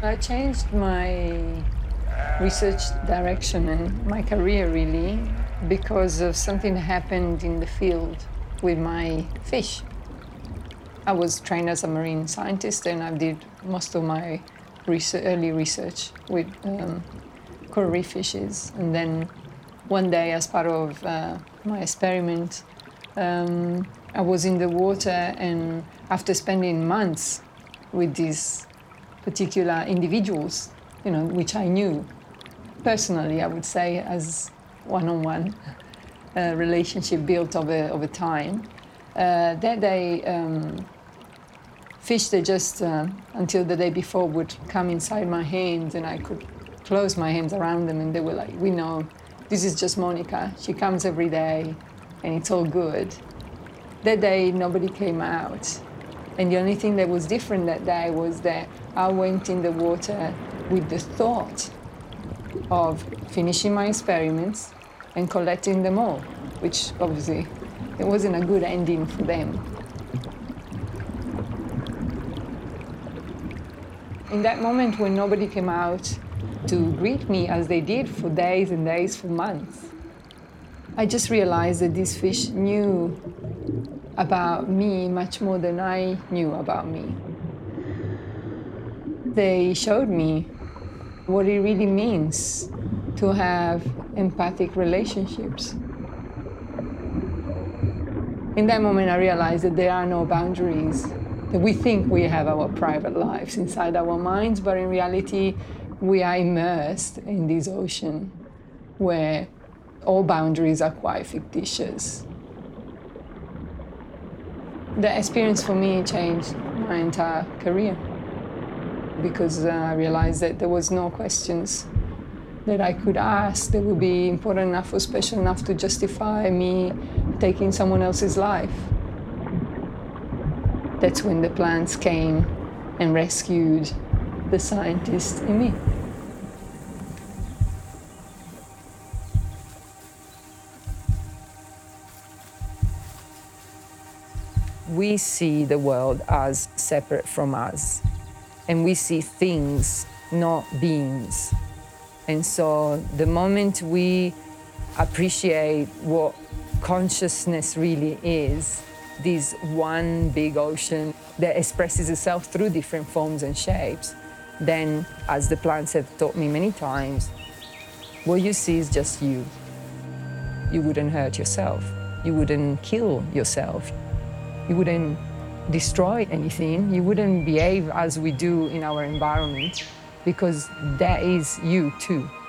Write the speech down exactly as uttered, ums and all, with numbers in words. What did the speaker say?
I changed my research direction and my career really because of something that happened in the field with my fish. I was trained as a marine scientist and I did most of my research, early research with um, coral reef fishes. And then one day, as part of uh, my experiment, um, I was in the water, and after spending months with these particular individuals, you know, which I knew personally, I would say, as one-on-one uh, relationship built over over time, uh, that they um, fish that just uh, until the day before would come inside my hands, and I could close my hands around them, and they were like, "We know, this is just Monica. She comes every day, and it's all good." That day, nobody came out, and the only thing that was different that day was that I went in the water with the thought of finishing my experiments and collecting them all, which obviously it wasn't a good ending for them. In that moment when nobody came out to greet me as they did for days and days, for months, I just realized that these fish knew about me much more than I knew about me. They showed me what it really means to have empathic relationships. In that moment, I realized that there are no boundaries, that we think we have our private lives inside our minds, but in reality, we are immersed in this ocean where all boundaries are quite fictitious. The experience for me changed my entire career because uh, I realized that there was no questions that I could ask that would be important enough or special enough to justify me taking someone else's life. That's when the plants came and rescued the scientist in me. We see the world as separate from us, and we see things, not beings. And so the moment we appreciate what consciousness really is, this one big ocean that expresses itself through different forms and shapes, then, as the plants have taught me many times, what you see is just you. You wouldn't hurt yourself. You wouldn't kill yourself. You wouldn't destroy anything. You wouldn't behave as we do in our environment, because that is you too.